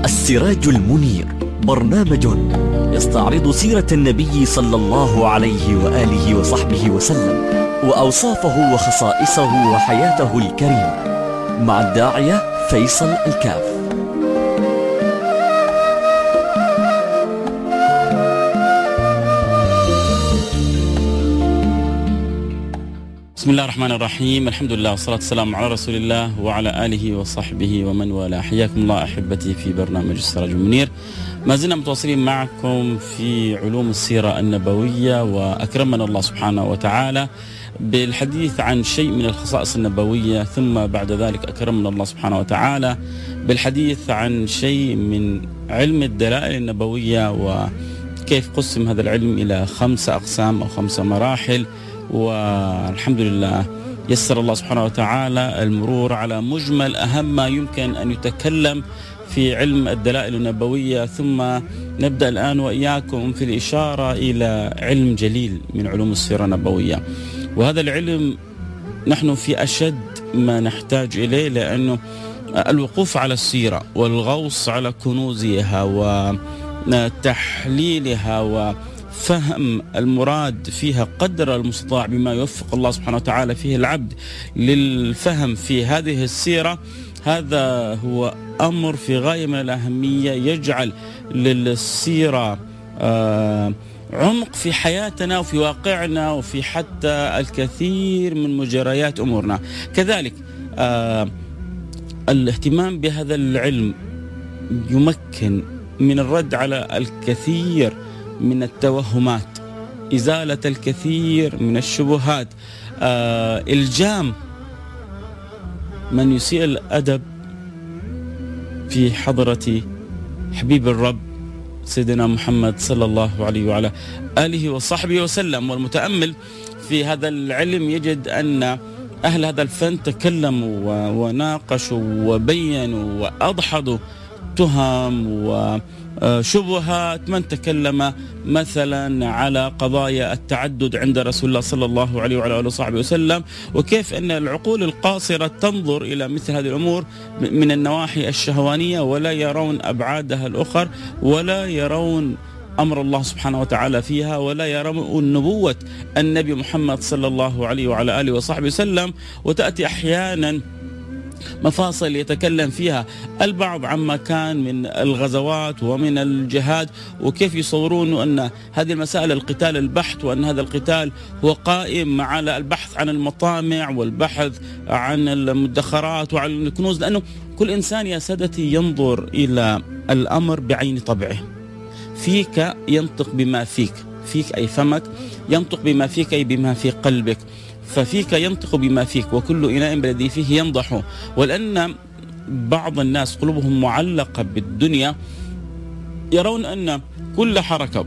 السراج المنير، برنامج يستعرض سيرة النبي صلى الله عليه وآله وصحبه وسلم، وأوصافه وخصائصه وحياته الكريمة، مع الداعية فيصل الكاف. بسم الله الرحمن الرحيم، الحمد لله والصلاة والسلام على رسول الله وعلى آله وصحبه ومن والاه. حياكم الله أحبتي في برنامج السراج المنير. ما زلنا متواصلين معكم في علوم السيرة النبوية، وأكرمنا الله سبحانه وتعالى بالحديث عن شيء من الخصائص النبوية، ثم بعد ذلك أكرمنا الله سبحانه وتعالى بالحديث عن شيء من علم الدلائل النبوية، وكيف قسم هذا العلم إلى 5 أقسام أو 5 مراحل. والحمد لله يسر الله سبحانه وتعالى المرور على مجمل أهم ما يمكن أن يتكلم في علم الدلائل النبوية، ثم نبدأ الآن وإياكم في الإشارة إلى علم جليل من علوم السيرة النبوية. وهذا العلم نحن في أشد ما نحتاج إليه، لأنه الوقوف على السيرة والغوص على كنوزها وتحليلها وفهم المراد فيها قدر المستطاع بما يوفق الله سبحانه وتعالى فيه العبد للفهم في هذه السيرة، هذا هو أمر في غاية من الأهمية، يجعل للسيرة عمق في حياتنا وفي واقعنا وفي حتى الكثير من مجريات أمورنا. كذلك الاهتمام بهذا العلم يمكن من الرد على الكثير من التوهمات، إزالة الكثير من الشبهات، إلجام من يسيء الأدب في حضرة حبيب الرب سيدنا محمد صلى الله عليه وعلى آله وصحبه وسلم. والمتأمل في هذا العلم يجد أن أهل هذا الفن تكلموا وناقشوا وبينوا وأضحضوا تهم وشبهات من تكلم مثلا على قضايا التعدد عند رسول الله صلى الله عليه وعلى آله وصحبه وسلم، وكيف أن العقول القاصرة تنظر إلى مثل هذه الأمور من النواحي الشهوانية ولا يرون أبعادها الأخر، ولا يرون أمر الله سبحانه وتعالى فيها، ولا يرون نبوة النبي محمد صلى الله عليه وعلى آله وصحبه وسلم. وتأتي أحيانا مفاصل يتكلم فيها البعض عما كان من الغزوات ومن الجهاد، وكيف يصورون أن هذه المسائل القتال البحت، وأن هذا القتال هو قائم على البحث عن المطامع والبحث عن المدخرات وعن الكنوز، لأنه كل إنسان يا سادتي ينظر إلى الأمر بعين طبعه. فيك ينطق بما فيك أي فمك ينطق بما فيك أي بما في قلبك، ففيك ينطق بما فيك، وكل إناء بالذي فيه ينضح. ولأن بعض الناس قلوبهم معلقة بالدنيا، يرون أن كل حركة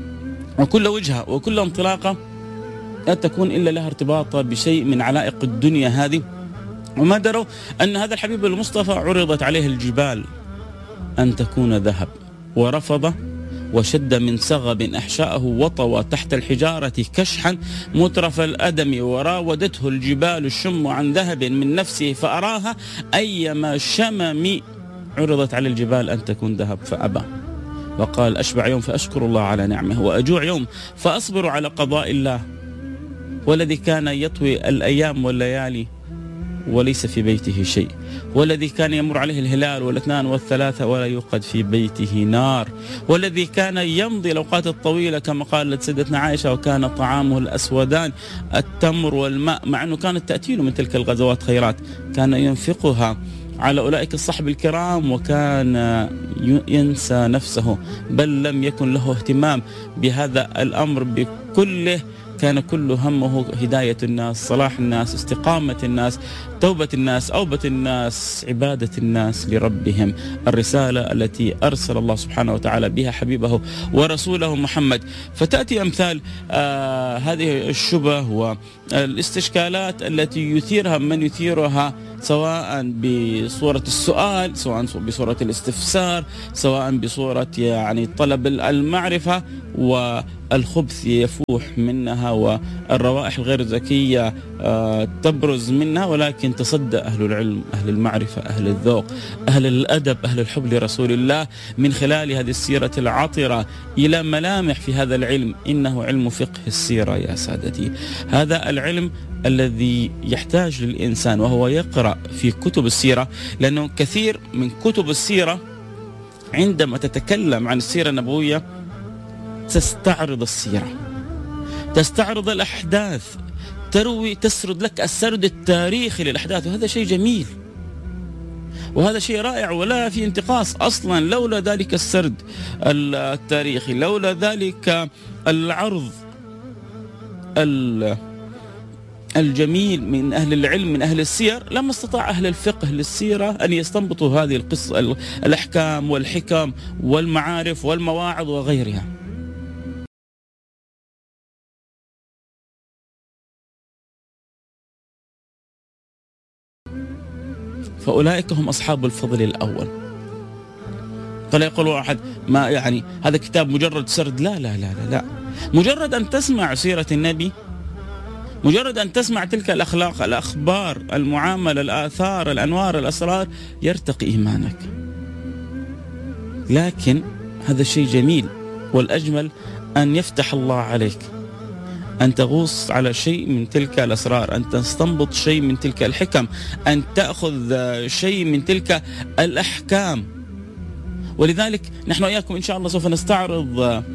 وكل وجهة وكل انطلاقة لا تكون إلا لها ارتباط بشيء من علائق الدنيا هذه، وما دروا أن هذا الحبيب المصطفى عرضت عليه الجبال أن تكون ذهب، ورفض وشد من سغب أحشاءه وطوى تحت الحجارة كشحا مترف الأدم، وراودته الجبال الشم عن ذهب من نفسه فأراها، أيما شمم عرضت على الجبال أن تكون ذهب فأبى، وقال أشبع يوم فأشكر الله على نعمه، وأجوع يوم فأصبر على قضاء الله، والذي كان يطوي الأيام والليالي وليس في بيته شيء، والذي كان يمر عليه الهلال والاثنان والثلاثة ولا يوقد في بيته نار، والذي كان يمضي الأوقات الطويلة كما قالت سيدتنا عائشة وكان طعامه الأسودان التمر والماء، مع أنه كانت تأتيله من تلك الغزوات خيرات كان ينفقها على أولئك الصحب الكرام، وكان ينسى نفسه، بل لم يكن له اهتمام بهذا الأمر بكله، كان كل همه هداية الناس، صلاح الناس، استقامة الناس، توبة الناس، أوبة الناس، عبادة الناس لربهم، الرسالة التي أرسل الله سبحانه وتعالى بها حبيبه ورسوله محمد. فتأتي أمثال هذه الشبه والاستشكالات التي يثيرها من يثيرها، سواء بصورة السؤال، سواء بصورة الاستفسار، سواء بصورة يعني طلب المعرفة، الخبث يفوح منها والروائح الغير زكية تبرز منها، ولكن تصدى أهل العلم، أهل المعرفة، أهل الذوق، أهل الأدب، أهل الحب لرسول الله من خلال هذه السيرة العطرة إلى ملامح في هذا العلم. إنه علم فقه السيرة يا سادتي، هذا العلم الذي يحتاج للإنسان وهو يقرأ في كتب السيرة، لأنه كثير من كتب السيرة عندما تتكلم عن السيرة النبوية تستعرض السيرة، تستعرض الأحداث، تسرد لك السرد التاريخي للأحداث، وهذا شيء جميل وهذا شيء رائع ولا في انتقاص أصلا. لولا ذلك السرد التاريخي، لولا ذلك العرض الجميل من أهل العلم من أهل السير، لما استطاع أهل الفقه للسيرة أن يستنبطوا هذه القصة، الأحكام والحكم والمعارف والمواعظ وغيرها. فأولئك هم أصحاب الفضل الأول. فلا يقول واحد ما يعني هذا كتاب مجرد سرد، لا لا لا لا, لا. مجرد أن تسمع سيرة النبي، مجرد أن تسمع تلك الأخلاق، الأخبار، المعاملة، الآثار، الأنوار، الأسرار، يرتقي إيمانك. لكن هذا الشيء جميل، والأجمل أن يفتح الله عليك، أن تغوص على شيء من تلك الأسرار، أن تستنبط شيء من تلك الحكم، أن تأخذ شيء من تلك الأحكام. ولذلك نحن وإياكم إن شاء الله سوف نستعرض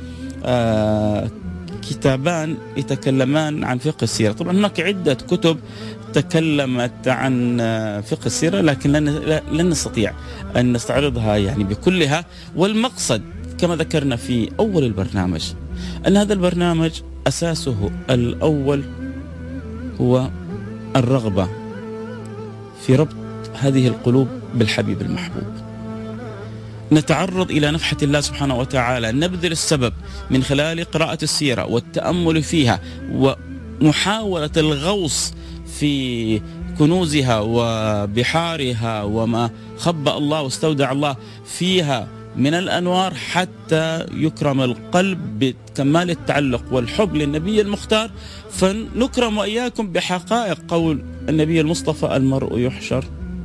كتابان يتكلمان عن فقه السيرة. طبعا هناك عدة كتب تكلمت عن فقه السيرة، لكن لن نستطيع أن نستعرضها يعني بكلها. والمقصد كما ذكرنا في أول البرنامج أن هذا البرنامج أساسه الأول هو الرغبة في ربط هذه القلوب بالحبيب المحبوب. نتعرض إلى نفحة الله سبحانه وتعالى، نبذل السبب من خلال قراءة السيرة والتأمل فيها ومحاولة الغوص في كنوزها وبحارها وما خبأ الله واستودع الله فيها من الأنوار، حتى يكرم القلب بكمال التعلق والحب للنبي المختار، فنكرم وإياكم بحقائق قول النبي المصطفى: المرء يحشر،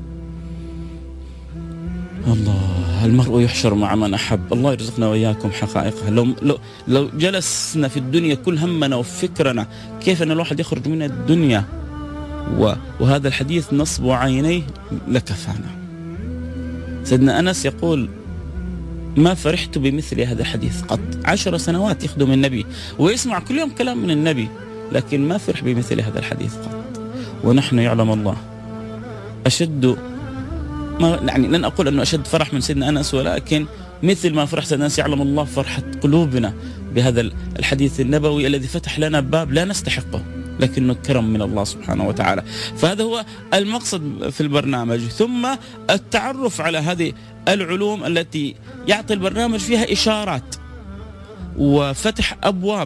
الله، المرء يحشر مع من أحب. الله يرزقنا وإياكم حقائقها. لو جلسنا في الدنيا كل همنا وفكرنا كيف أن الواحد يخرج من الدنيا وهذا الحديث نصب عينيه لكفانا. سيدنا أنس يقول: ما فرحت بمثل هذا الحديث قط. 10 سنوات يخدم النبي ويسمع كل يوم كلام من النبي، لكن ما فرح بمثل هذا الحديث قط. ونحن يعلم الله أشد، ما يعني لن أقول أنه أشد فرح من سيدنا أنس، ولكن مثل ما فرح سيدنا أنس يعلم الله فرحة قلوبنا بهذا الحديث النبوي الذي فتح لنا باب لا نستحقه، لكنه كرم من الله سبحانه وتعالى. فهذا هو المقصد في البرنامج، ثم التعرف على هذه العلوم التي يعطي البرنامج فيها إشارات وفتح أبواب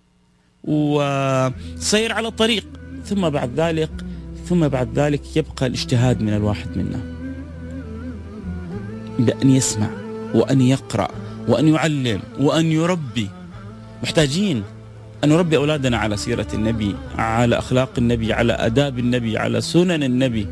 وسير على طريق، ثم بعد ذلك يبقى الاجتهاد من الواحد منا بأن يسمع وأن يقرأ وأن يعلم وأن يربي. محتاجين أن نربي أولادنا على سيرة النبي، على أخلاق النبي، على أداب النبي، على سنن النبي.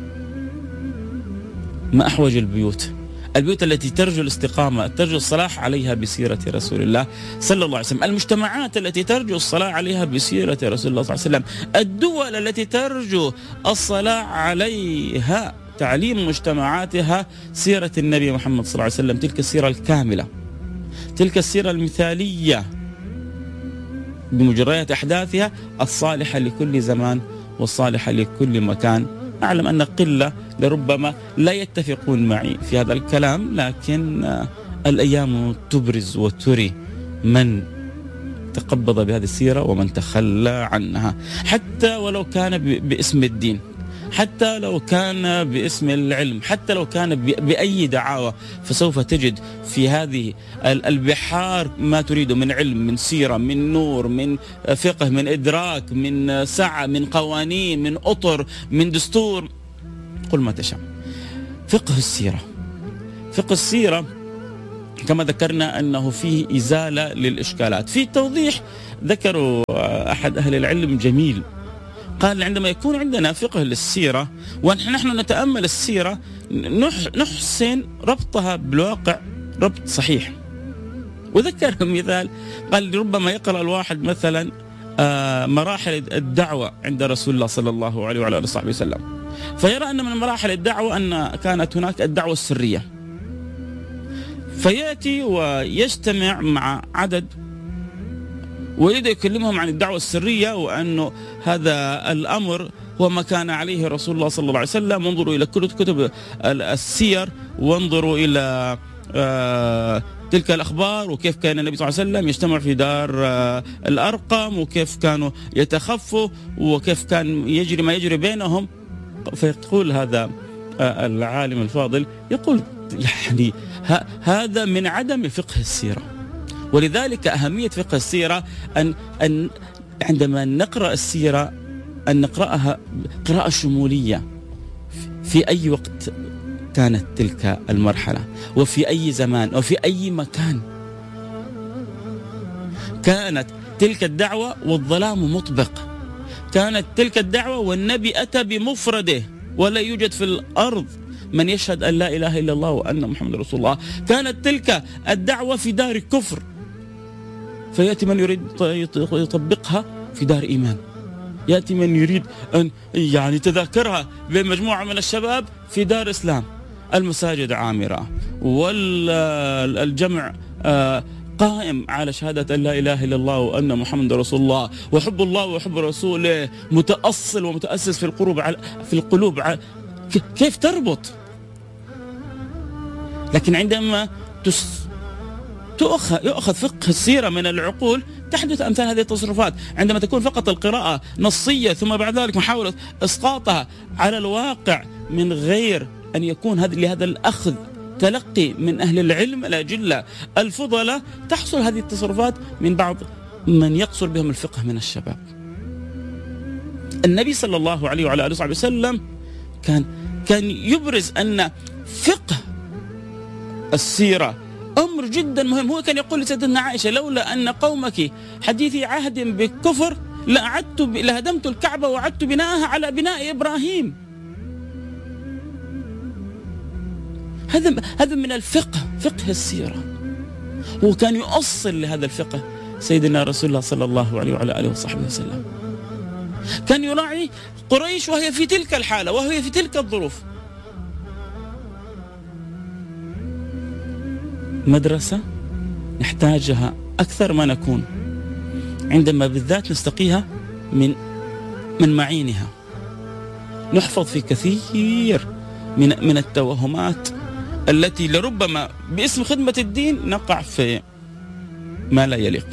ما أحوج البيوت التي ترجو الاستقامة، ترجو الصلاح عليها بسيرة رسول الله صلى الله عليه وسلم. المجتمعات التي ترجو الصلاح عليها بسيرة رسول الله صلى الله عليه وسلم. الدول التي ترجو الصلاح عليها، تعليم مجتمعاتها سيرة النبي محمد صلى الله عليه وسلم، تلك السيرة الكاملة، تلك السيرة المثالية بمجريات أحداثها الصالحة لكل زمان والصالحة لكل مكان. أعلم أن قلة لربما لا يتفقون معي في هذا الكلام، لكن الأيام تبرز وتري من تقبض بهذه السيرة ومن تخلى عنها، حتى ولو كان باسم الدين، حتى لو كان باسم العلم، حتى لو كان بأي دعاوى. فسوف تجد في هذه البحار ما تريد من علم، من سيرة، من نور، من فقه، من إدراك، من سعة، من قوانين، من أطر، من دستور، قل ما تشاء. فقه السيرة كما ذكرنا أنه فيه إزالة للإشكالات. في توضيح ذكروا أحد أهل العلم جميل، قال عندما يكون عندنا فقه للسيرة ونحن نتأمل السيرة نحسن ربطها بالواقع ربط صحيح. وذكر مثال، قال ربما يقرأ الواحد مثلا مراحل الدعوة عند رسول الله صلى الله عليه وعلى آله وصحبه وسلم، فيرى أن من مراحل الدعوة أن كانت هناك الدعوة السرية، فيأتي ويجتمع مع عدد ويريد يكلمهم عن الدعوة السرية، وأنه هذا الأمر هو ما كان عليه رسول الله صلى الله عليه وسلم. وانظروا إلى كتب السير، وانظروا إلى تلك الأخبار، وكيف كان النبي صلى الله عليه وسلم يجتمع في دار الأرقم، وكيف كانوا يتخفوا، وكيف كان يجري ما يجري بينهم. فيقول هذا العالم الفاضل، يقول يعني هذا من عدم فقه السيرة. ولذلك أهمية فقه السيرة أن عندما نقرأ السيرة أن نقرأها قراءة شمولية في أي وقت كانت تلك المرحلة، وفي أي زمان، وفي أي مكان كانت تلك الدعوة والظلام مطبق، كانت تلك الدعوة والنبي أتى بمفرده ولا يوجد في الأرض من يشهد أن لا إله إلا الله وأن محمد رسول الله، كانت تلك الدعوة في دار كفر، فيأتي من يريد يطبقها في دار إيمان، يأتي من يريد أن يعني تذاكرها بين مجموعة من الشباب في دار إسلام، المساجد عامرة والجمع قائم على شهادة أن لا إله إلا الله وأن محمد رسول الله، وحب الله وحب رسوله متأصل ومتأسس في القلوب. كيف تربط؟ لكن عندما يؤخذ فقه السيرة من العقول تحدث أمثال هذه التصرفات. عندما تكون فقط القراءة نصية ثم بعد ذلك محاولة إسقاطها على الواقع من غير أن يكون لهذا الأخذ تلقي من أهل العلم الأجلة الفضلاء، تحصل هذه التصرفات من بعض من يقصر بهم الفقه من الشباب. النبي صلى الله عليه وعلى آله وسلم كان يبرز أن فقه السيرة أمر جدا مهم. هو كان يقول لسيدنا عائشة: لولا أن قومك حديثي عهد بالكفر لهدمت الكعبة وعدت بناءها على بناء إبراهيم. هذا من الفقه، فقه السيرة. وكان يؤصل لهذا الفقه سيدنا رسول الله صلى الله عليه وعلى آله وصحبه وسلم. كان يراعي قريش وهي في تلك الحالة وهي في تلك الظروف. مدرسة نحتاجها أكثر ما نكون عندما بالذات نستقيها من معينها. نحفظ في كثير من التوهمات التي لربما باسم خدمة الدين نقع في ما لا يليق،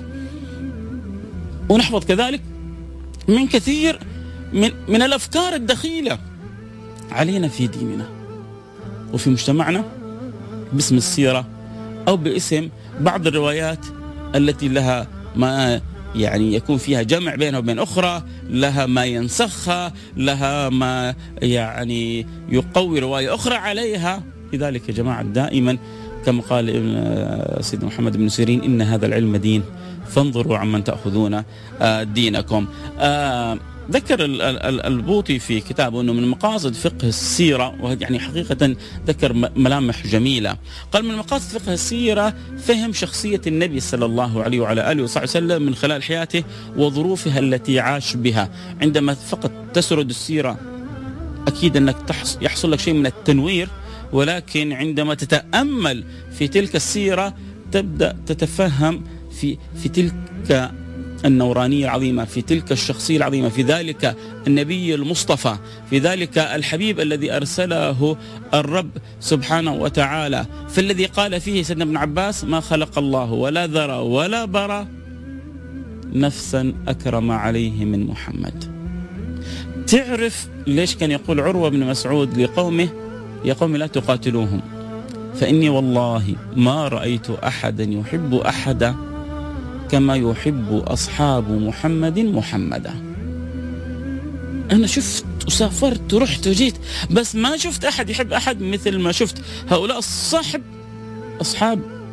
ونحفظ كذلك من كثير من الأفكار الدخيلة علينا في ديننا وفي مجتمعنا باسم السيرة أو باسم بعض الروايات التي لها ما يعني يكون فيها جمع بينها وبين أخرى، لها ما ينسخها، لها ما يعني يقوي رواية أخرى عليها. لذلك يا جماعة دائما كما قال سيدنا محمد بن سيرين: إن هذا العلم دين فانظروا عمن تأخذون دينكم. ذكر البوطي في كتابه أنه من مقاصد فقه السيرة، ويعني حقيقة ذكر ملامح جميلة، قال: من مقاصد فقه السيرة فهم شخصية النبي صلى الله عليه وعلى آله وصحبه وسلم من خلال حياته وظروفها التي عاش بها. عندما فقط تسرد السيرة أكيد أنك يحصل لك شيء من التنوير، ولكن عندما تتأمل في تلك السيرة تبدأ تتفهم في تلك النورانية العظيمة، في تلك الشخصية العظيمة، في ذلك النبي المصطفى، في ذلك الحبيب الذي أرسله الرب سبحانه وتعالى، فالذي قال فيه سيدنا ابن عباس: ما خلق الله ولا ذرى ولا برى نفسا أكرم عليه من محمد. تعرف ليش كان يقول عروة بن مسعود لقومه: يا قوم لا تقاتلوهم فإني والله ما رأيت أحدا يحب أحدا كما يحب أصحاب محمدا. أنا شفت وسافرت ورحت وجيت، بس ما شفت أحد يحب أحد مثل ما شفت هؤلاء أصحاب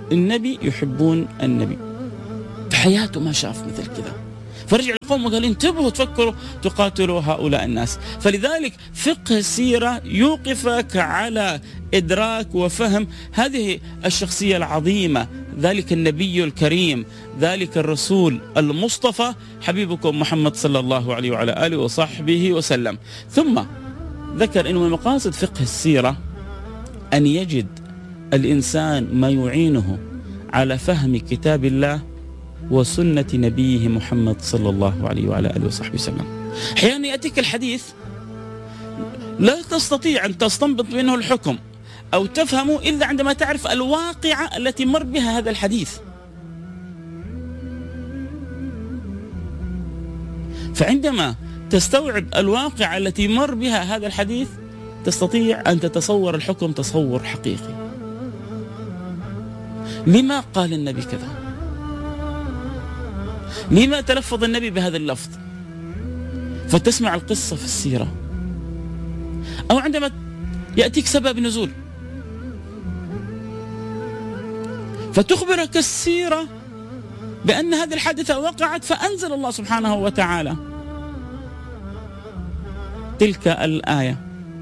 النبي يحبون النبي، في حياته ما شاف مثل كذا. فرجع القوم وقال انتبهوا تفكروا تقاتلوا هؤلاء الناس. فلذلك فقه السيرة يوقفك على إدراك وفهم هذه الشخصية العظيمة، ذلك النبي الكريم، ذلك الرسول المصطفى، حبيبكم محمد صلى الله عليه وعلى آله وصحبه وسلم. ثم ذكر إنه من مقاصد فقه السيرة أن يجد الإنسان ما يعينه على فهم كتاب الله وسنة نبيه محمد صلى الله عليه وعلى آله وصحبه وسلم. أحيانا يأتيك الحديث لا تستطيع أن تستنبط منه الحكم أو تفهمه إلا عندما تعرف الواقعة التي مر بها هذا الحديث. فعندما تستوعب الواقعة التي مر بها هذا الحديث تستطيع أن تتصور الحكم تصور حقيقي. لما قال النبي كذا؟ لما تلفظ النبي بهذا اللفظ؟ فتسمع القصة في السيرة، أو عندما يأتيك سبب نزول فتخبرك السيرة بأن هذه الحادثة وقعت فأنزل الله سبحانه وتعالى تلك الآية.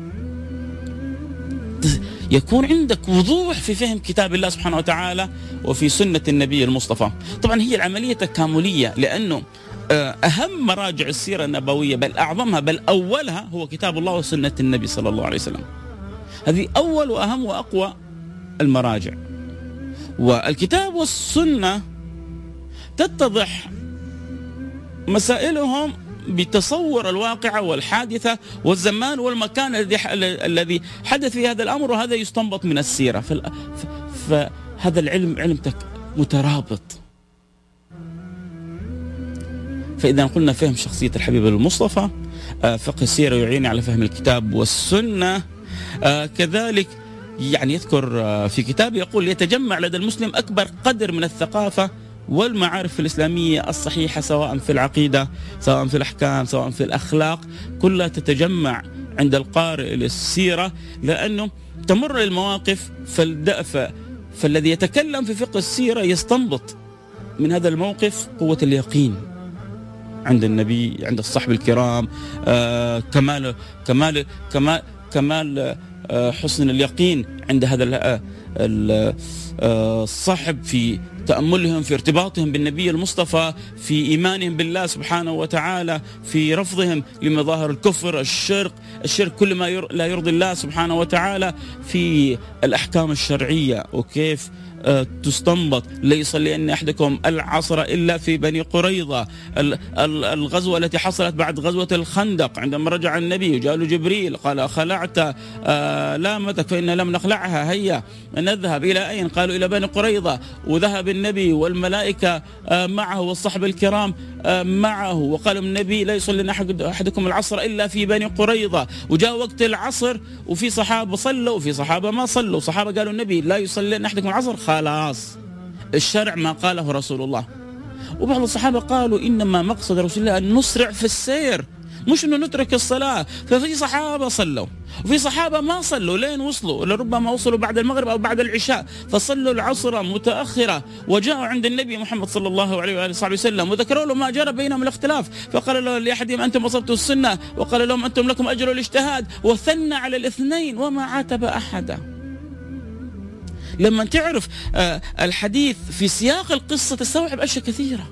يكون عندك وضوح في فهم كتاب الله سبحانه وتعالى وفي سنة النبي المصطفى. طبعا هي العملية تكاملية، لأنه أهم مراجع السيرة النبوية بل أعظمها بل أولها هو كتاب الله وسنة النبي صلى الله عليه وسلم. هذه أول وأهم وأقوى المراجع. والكتاب والسنة تتضح مسائلهم بتصور الواقع والحادثة والزمان والمكان الذي حدث في هذا الأمر، وهذا يستنبط من السيرة. فهذا العلم علم مترابط. فإذا قلنا فهم شخصية الحبيب المصطفى، فقه السيرة يعين على فهم الكتاب والسنة. كذلك يعني يذكر في كتابه يقول يتجمع لدى المسلم أكبر قدر من الثقافة والمعارف الإسلامية الصحيحة، سواء في العقيدة سواء في الأحكام سواء في الأخلاق، كلها تتجمع عند القارئ للسيرة، لأنه تمر المواقف فالذي يتكلم في فقه السيرة يستنبط من هذا الموقف قوة اليقين عند النبي، عند الصحب الكرام، كمال حسن اليقين عند هذا الصحب في تأملهم، في ارتباطهم بالنبي المصطفى، في إيمانهم بالله سبحانه وتعالى، في رفضهم لمظاهر الكفر، الشرك كل ما لا يرضي الله سبحانه وتعالى، في الأحكام الشرعية وكيف تستنبط لا يصلين أحدكم العصر إلا في بني قريظة. الغزوة التي حصلت بعد غزوة الخندق عندما رجع النبي وجاء له جبريل قال خلعت لامتك فإن لم نخلعها، هيا نذهب إلى أين؟ قالوا إلى بني قريظة، وذهب النبي والملائكة معه والصحب الكرام معه، وقال النبي لا يصلي أحدكم العصر إلا في بني قريظة. وجاء وقت العصر وفي صحابة صلوا وفي صحابة ما صلوا، صحابة قالوا النبي لا يصلي أحدكم العصر، خلاص الشرع ما قاله رسول الله. وبعض الصحابة قالوا إنما مقصد رسول الله أن نسرع في السير، مش أنه نترك الصلاة. ففي صحابة صلوا وفي صحابة ما صلوا لين وصلوا، لربما وصلوا بعد المغرب أو بعد العشاء، فصلوا العصر متأخرة وجاءوا عند النبي محمد صلى الله عليه وآله وسلم وذكروا له ما جرى بينهم الاختلاف، فقال له لأحدهم أنتم أصبتوا السنة، وقال لهم أنتم لكم أجر الاجتهاد، وثنى على الاثنين وما عاتب أحدا. لما تعرف الحديث في سياق القصة تستوعب أشياء كثيرة.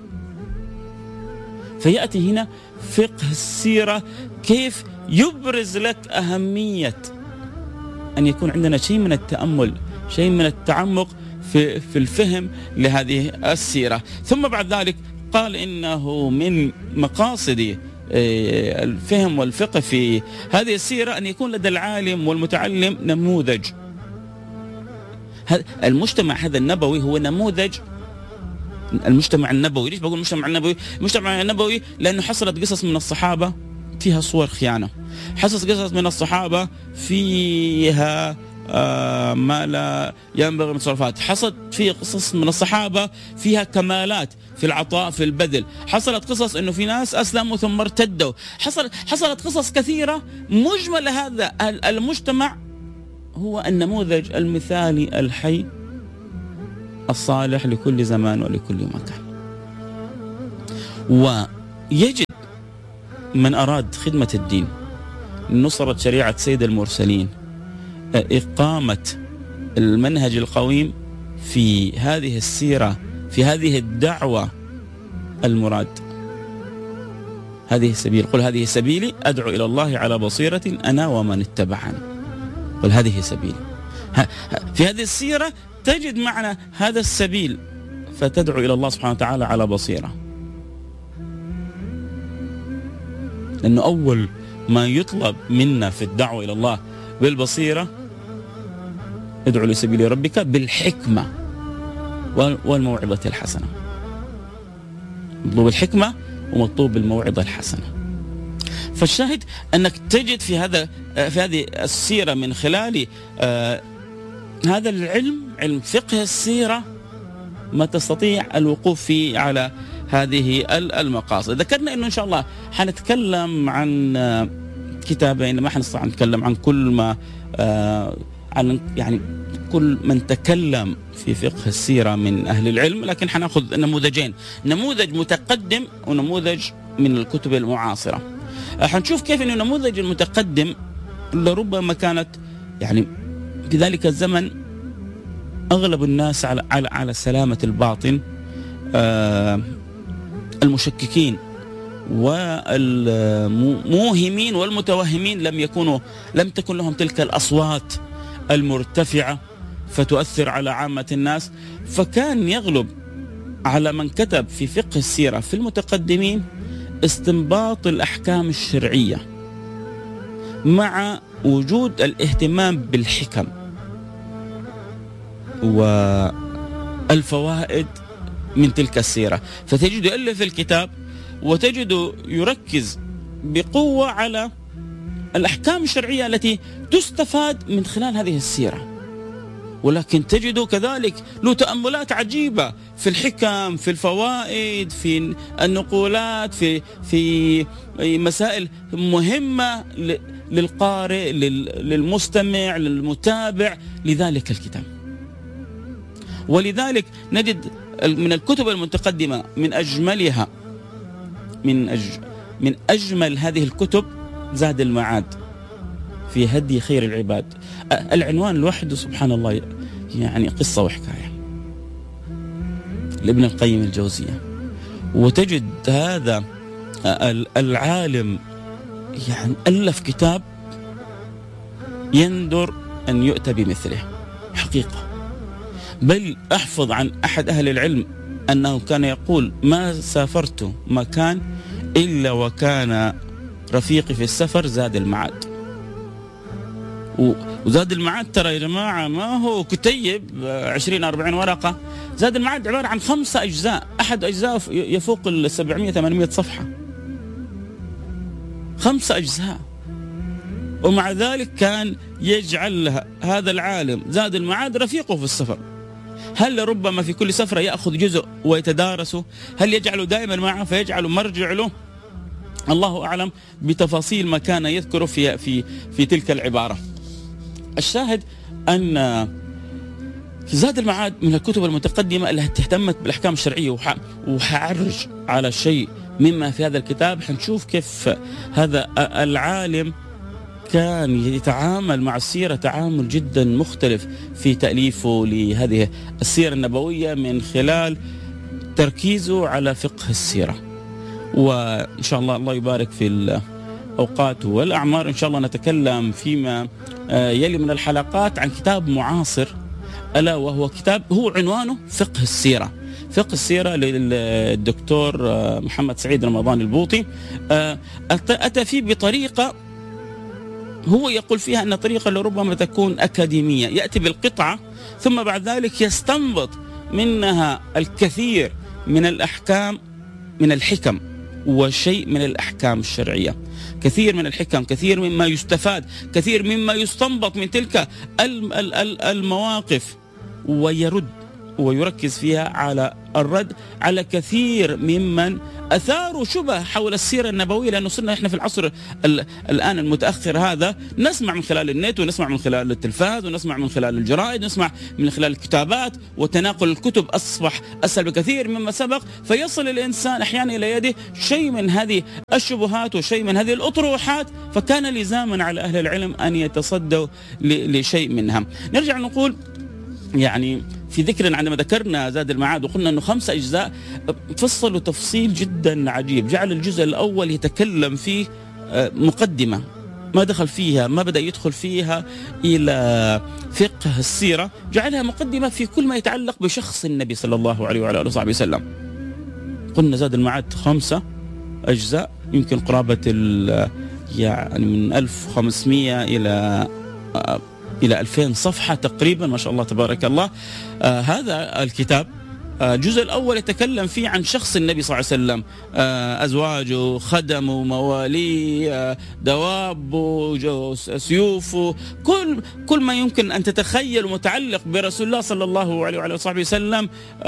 فيأتي هنا فقه السيرة كيف يبرز لك أهمية أن يكون عندنا شيء من التأمل، شيء من التعمق في الفهم لهذه السيرة. ثم بعد ذلك قال إنه من مقاصد الفهم والفقه في هذه السيرة أن يكون لدى العالم والمتعلم نموذج. المجتمع هذا النبوي هو نموذج المجتمع النبوي. ليش بقول المجتمع النبوي؟ المجتمع النبوي لأنه حصلت قصص من الصحابة فيها صور خيانة، حصلت قصص من الصحابة فيها ما لا ينبغي من تصرفات، حصلت في قصص من الصحابة فيها كمالات في العطاء في البذل، حصلت قصص انه في ناس اسلموا ثم ارتدوا، حصلت قصص كثيرة. مجمل هذا المجتمع هو النموذج المثالي الحي الصالح لكل زمان ولكل مكان. ويجد من أراد خدمة الدين، نصرة شريعة سيد المرسلين، إقامة المنهج القويم في هذه السيرة، في هذه الدعوة المراد. هذه السبيل، قل هذه سبيلي أدعو إلى الله على بصيرة أنا ومن اتبعني. قل هذه سبيلي. في هذه السيرة تجد معنى هذا السبيل، فتدعو إلى الله سبحانه وتعالى على بصيرة. لأنه أول ما يطلب منا في الدعوة إلى الله بالبصيرة، ادعو لسبيل ربك بالحكمة والموعظة الحسنة. مطلوب الحكمة ومطلوب بالموعظة الحسنة. فالشاهد أنك تجد في هذه السيرة من خلال هذا العلم، علم فقه السيرة، ما تستطيع الوقوف فيه على هذه المقاصد. ذكرنا أنه إن شاء الله حنتكلم عن كتابين، ما حنستطيع نتكلم عن كل ما عن يعني كل من تكلم في فقه السيرة من أهل العلم، لكن حناخذ نموذجين، نموذج متقدم ونموذج من الكتب المعاصرة. حنشوف كيف أن النموذج المتقدم لربما كانت يعني في ذلك الزمن أغلب الناس على سلامة الباطن، المشككين والموهمين والمتوهمين لم تكن لهم تلك الأصوات المرتفعة فتؤثر على عامة الناس. فكان يغلب على من كتب في فقه السيرة في المتقدمين استنباط الأحكام الشرعية مع وجود الاهتمام بالحكم والفوائد من تلك السيرة. فتجد يؤلف الكتاب وتجد يركز بقوة على الأحكام الشرعية التي تستفاد من خلال هذه السيرة، ولكن تجد كذلك له تأملات عجيبة في الحكم، في الفوائد، في النقولات، في مسائل مهمة للقارئ، للمستمع، للمتابع لذلك الكتاب. ولذلك نجد من الكتب المتقدمة من أجملها من أجمل هذه الكتب زاد المعاد في هدي خير العباد. العنوان لوحده سبحان الله يعني قصة وحكاية لابن القيم الجوزية. وتجد هذا العالم يعني ألف كتاب يندر أن يؤتى بمثله حقيقة. بل أحفظ عن أحد أهل العلم أنه كان يقول: ما سافرت مكان إلا وكان رفيقي في السفر زاد المعاد. وزاد المعاد ترى يا جماعة ما هو كتيب 20-40 ورقة. زاد المعاد عبارة عن 5 أجزاء، أحد أجزاء يفوق 700-800 صفحة، 5 أجزاء. ومع ذلك كان يجعل هذا العالم زاد المعاد رفيقه في السفر. هل لربما في كل سفرة يأخذ جزء ويتدارسه؟ هل يجعله دائما معه فيجعله مرجع له؟ الله أعلم بتفاصيل ما كان يذكر في تلك العبارة. الشاهد أن زاد المعاد من الكتب المتقدمة التي اهتمت بالأحكام الشرعية. وحعرج على شيء مما في هذا الكتاب، حنشوف كيف هذا العالم كان يتعامل مع السيرة تعامل جدا مختلف في تأليفه لهذه السيرة النبوية من خلال تركيزه على فقه السيرة. وإن شاء الله يبارك في الأوقات والأعمار، إن شاء الله نتكلم فيما يلي من الحلقات عن كتاب معاصر، ألا وهو كتاب هو عنوانه فقه السيرة. فقه السيرة للدكتور محمد سعيد رمضان البوطي. أتى فيه بطريقة هو يقول فيها أن طريقة لربما تكون أكاديمية، يأتي بالقطعة ثم بعد ذلك يستنبط منها الكثير من الأحكام، من الحكم وشيء من الأحكام الشرعية، كثير من الحكم، كثير مما يستفاد، كثير مما يستنبط من تلك المواقف، ويرد ويركز فيها على الرد على كثير ممن أثاروا شبه حول السيرة النبوية، لأنه صرنا إحنا في العصر الآن المتأخر هذا نسمع من خلال النت، ونسمع من خلال التلفاز، ونسمع من خلال الجرائد، ونسمع من خلال الكتابات، وتناقل الكتب أصبح أسهل بكثير مما سبق، فيصل الإنسان أحيانا إلى يده شيء من هذه الشبهات وشيء من هذه الأطروحات، فكان لزاما على أهل العلم أن يتصدوا لشيء منها. نرجع نقول يعني في ذكرنا عندما ذكرنا زاد المعاد وقلنا أنه 5 أجزاء فصلوا تفصيل جدا عجيب، جعل الجزء الأول يتكلم فيه مقدمة ما دخل فيها، ما بدأ يدخل فيها إلى فقه السيرة، جعلها مقدمة في كل ما يتعلق بشخص النبي صلى الله عليه وعلى آله وصحبه وسلم. قلنا زاد المعاد 5 أجزاء، يمكن قرابة يعني من 1500 إلى 2000 صفحة تقريبا، ما شاء الله تبارك الله. هذا الكتاب الجزء الأول يتكلم فيه عن شخص النبي صلى الله عليه وسلم، أزواجه، خدمه، مواليه، دوابه، سيوفه، كل ما يمكن أن تتخيل متعلق برسول الله صلى الله عليه وعلى صحبه وسلم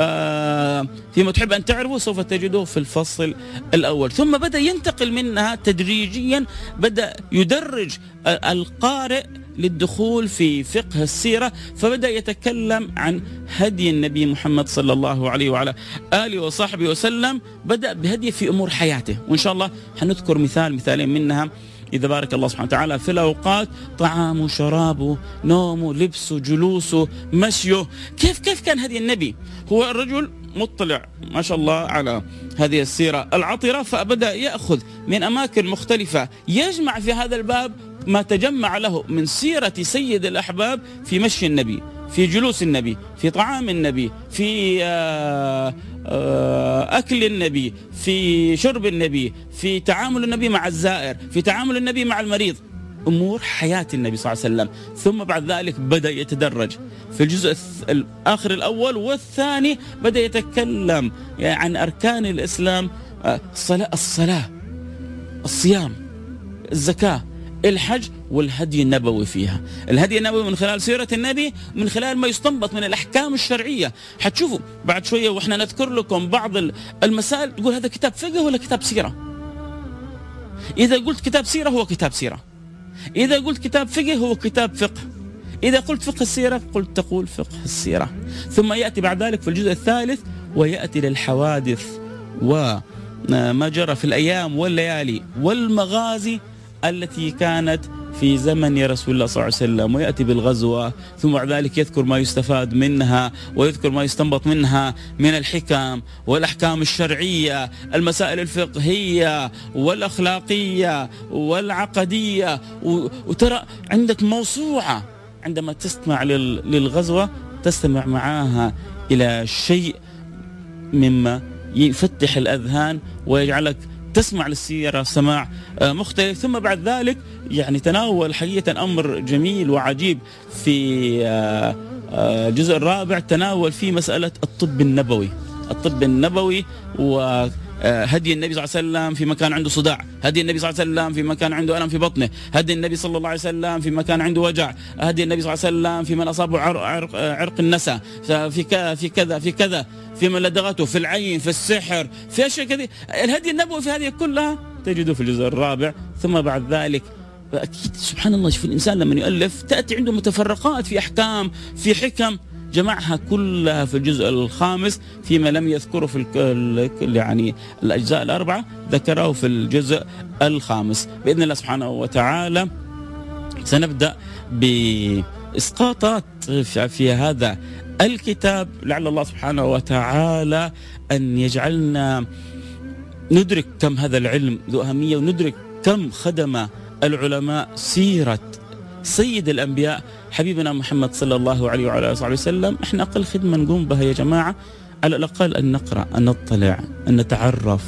فيما تحب أن تعرفه سوف تجده في الفصل الأول. ثم بدأ ينتقل منها تدريجيا، بدأ يدرج القارئ للدخول في فقه السيرة، فبدأ يتكلم عن هدي النبي محمد صلى الله عليه وعلى آله وصحبه وسلم، بدأ بهدي في أمور حياته، وإن شاء الله حنذكر مثالين منها إذا بارك الله سبحانه وتعالى في الأوقات: طعامه، شرابه، نومه، لبسه، جلوسه، مشيه. كيف كان هدي النبي؟ هو الرجل مطلع ما شاء الله على هذه السيرة العطرة، فبدأ يأخذ من أماكن مختلفة، يجمع في هذا الباب ما تجمع له من سيرة سيد الأحباب في مشي النبي، في جلوس النبي، في طعام النبي، في أكل النبي، في شرب النبي، في تعامل النبي مع الزائر، في تعامل النبي مع المريض، أمور حياة النبي صلى الله عليه وسلم. ثم بعد ذلك بدأ يتدرج في الجزء الآخر الأول والثاني، بدأ يتكلم عن أركان الإسلام: الصلاة، الصيام، الزكاة، الحج، والهدي النبوي فيها. الهدي النبوي من خلال سيرة النبي، من خلال ما يستنبط من الأحكام الشرعية. حتشوفوا بعد شوية وإحنا نذكر لكم بعض المسائل تقول هذا كتاب فقه ولا كتاب سيرة. إذا قلت كتاب سيرة هو كتاب سيرة، إذا قلت كتاب فقه هو كتاب فقه، إذا قلت فقه السيرة تقول فقه السيرة. ثم يأتي بعد ذلك في الجزء الثالث ويأتي للحوادث وما جرى في الأيام والليالي والمغازي التي كانت في زمن رسول الله صلى الله عليه وسلم، ويأتي بالغزوة، ثم بعد ذلك يذكر ما يستفاد منها ويذكر ما يستنبط منها من الحكم والأحكام الشرعية، المسائل الفقهية والأخلاقية والعقدية. وترى عندك موسوعة عندما تستمع للغزوة تستمع معاها إلى شيء مما يفتح الأذهان ويجعلك تسمع للسيرة سماع مختلف. ثم بعد ذلك يعني تناول حقيقة أمر جميل وعجيب في الجزء الرابع، تناول فيه مسألة الطب النبوي وهدي النبي صلى الله عليه وسلم في مكان عنده صداع، هدي النبي صلى الله عليه وسلم في مكان عنده ألم في بطنه، هدي النبي صلى الله عليه وسلم في مكان عنده وجع، هدي النبي صلى الله عليه وسلم في من أصابه عرق النسا، في كذا في من لدغته، في العين، في السحر، في أشياء كذا. الهدي النبوي في هذه كلها تجده في الجزء الرابع. ثم بعد ذلك أكيد سبحان الله، شوف الإنسان لما يؤلف تأتي عنده متفرقات في أحكام، في حكم، جمعها كلها في الجزء الخامس، فيما لم يذكره في يعني الأجزاء الأربعة ذكره في الجزء الخامس. بإذن الله سبحانه وتعالى سنبدأ بإسقاطات في هذا الكتاب، لعل الله سبحانه وتعالى أن يجعلنا ندرك كم هذا العلم ذو أهمية، وندرك كم خدم العلماء سيرة سيد الأنبياء حبيبنا محمد صلى الله عليه وعلى آله وسلم. احنا أقل خدمة نقوم بها يا جماعة على الأقل أن نقرأ، أن نطلع، أن نتعرف،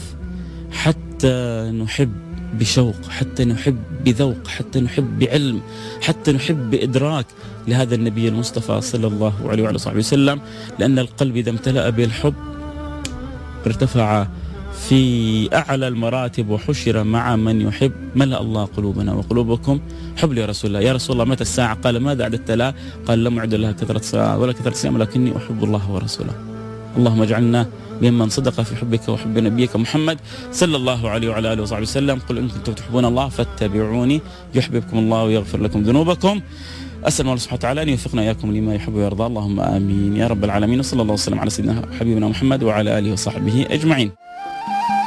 حتى نحب بشوق، حتى نحب بذوق، حتى نحب بعلم، حتى نحب بإدراك لهذا النبي المصطفى صلى الله عليه وعلى آله وسلم. لأن القلب إذا امتلأ بالحب ارتفع في أعلى المراتب وحشر مع من يحب، ملأ الله قلوبنا وقلوبكم حب لرسول الله. يا رسول الله متى الساعة؟ قال ماذا أعددت لها؟ قال لم أعد لها كثرة الصلاة ولا كثرة الصيام ولكني أحب الله ورسوله. اللهم اجعلنا ممن صدق في حبك وحب نبيك محمد صلى الله عليه وعلى آله وصحبه وسلم. قل إن كنتم تحبون الله فاتبعوني يحببكم الله ويغفر لكم ذنوبكم. أسأل الله سبحانه وتعالى أن يوفقنا إياكم لما يحب ويرضى، اللهم آمين يا رب العالمين. وصلى الله وسلم على سيدنا حبيبنا محمد وعلى آله وصحبه أجمعين.